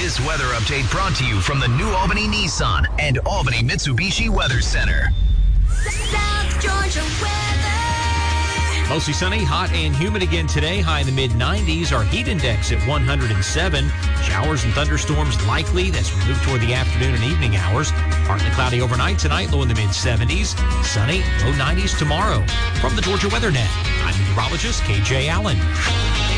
This weather update brought to you from the New Albany Nissan and Albany Mitsubishi Weather Center. South Georgia weather. Mostly sunny, hot and humid again today. High in the mid-90s. Our heat index at 107. Showers and thunderstorms likely as we move toward the afternoon and evening hours. Partly cloudy overnight tonight, low in the mid-70s. Sunny, low 90s tomorrow. From the Georgia Weather Net, I'm meteorologist KJ Allen.